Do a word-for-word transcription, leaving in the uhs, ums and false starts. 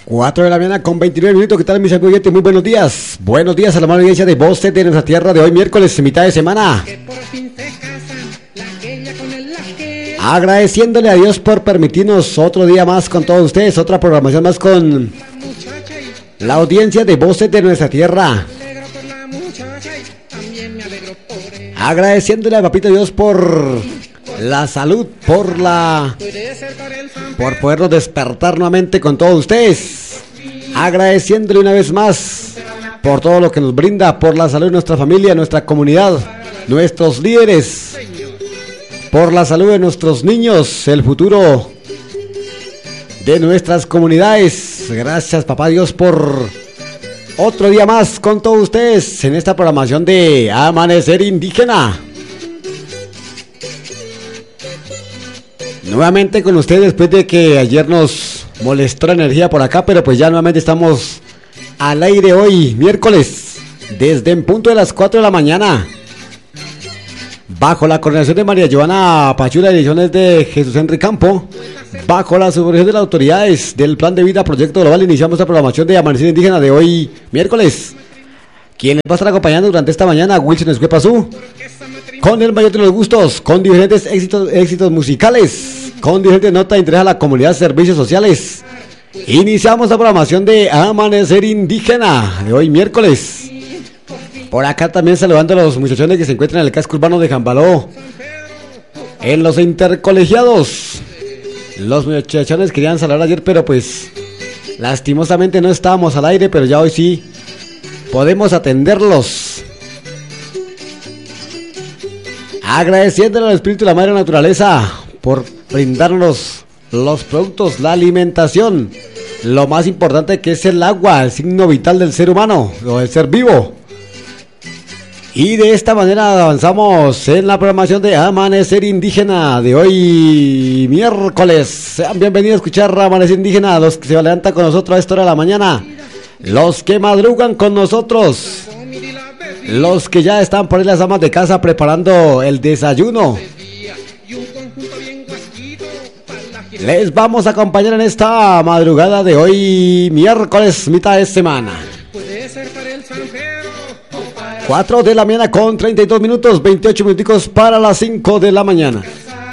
cuatro de la mañana con veintinueve minutos. ¿Qué tal, mis amigos? Muy buenos días. Buenos días a la mala audiencia de Voces de nuestra tierra de hoy, miércoles, mitad de semana. Agradeciéndole a Dios por permitirnos otro día más con todos ustedes, otra programación más con la audiencia de Voces de nuestra tierra. Agradeciéndole a Papito Dios por la salud, por la por podernos despertar nuevamente con todos ustedes. Agradeciéndole una vez más por todo lo que nos brinda, por la salud de nuestra familia, nuestra comunidad, nuestros líderes, por la salud de nuestros niños, el futuro de nuestras comunidades. Gracias, papá Dios, por otro día más con todos ustedes en esta programación de Amanecer Indígena. Nuevamente con ustedes después de que ayer nos molestó la energía por acá, pero pues ya nuevamente estamos al aire hoy, miércoles, desde en punto de las cuatro de la mañana. Bajo la coordinación de María Joana Pachula, ediciones de Jesús Henry Campo, bajo la supervisión de las autoridades del Plan de Vida Proyecto Global, iniciamos la programación de Amanecer Indígena de hoy, miércoles. Quien les va a estar acompañando durante esta mañana, Wilson Escuepazú, con el mayor de los gustos, con diferentes éxitos, éxitos musicales, con diferentes notas de interés a la comunidad, servicios sociales. Iniciamos la programación de Amanecer Indígena de hoy, miércoles. Por acá también saludando a los muchachones que se encuentran en el casco urbano de Jambaló, en los intercolegiados. Los muchachones querían saludar ayer, pero pues lastimosamente no estábamos al aire, pero ya hoy sí podemos atenderlos. Agradeciéndole al Espíritu de la Madre Naturaleza por brindarnos los productos, la alimentación, lo más importante que es el agua, el signo vital del ser humano o del ser vivo. Y de esta manera avanzamos en la programación de Amanecer Indígena de hoy, miércoles. Sean bienvenidos a escuchar Amanecer Indígena, los que se levantan con nosotros a esta hora de la mañana, los que madrugan con nosotros, los que ya están por ahí las amas de casa preparando el desayuno. Les vamos a acompañar en esta madrugada de hoy, miércoles, mitad de semana. cuatro de la mañana con treinta y dos minutos, veintiocho minuticos para las cinco de la mañana.